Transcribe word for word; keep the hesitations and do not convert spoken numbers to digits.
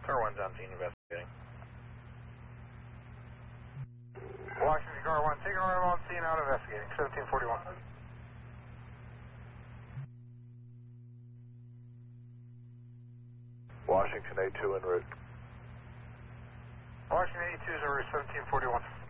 Car one's on scene investigating. Washington, car one, taking arrival on scene, out investigating, seventeen forty-one. Washington A two en route. Washington A two is en route, seventeen forty-one.